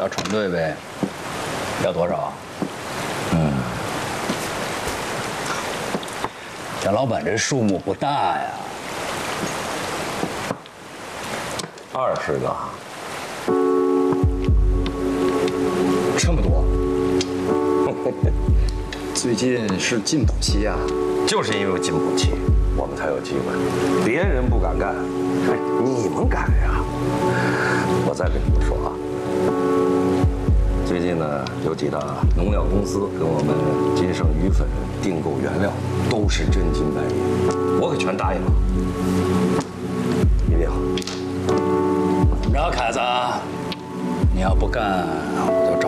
叫船队呗。要多少？咱老板这数目不大呀。 20个。 这么多？最近是进补期啊。 就是因为进补期，我们才有机会。别人不敢干，你们敢呀！我再跟你们说啊，最近呢，有几大农药公司跟我们金盛鱼粉订购原料，都是真金白银，我可全答应了。一定。 怎么着，凯子？你要不干，我就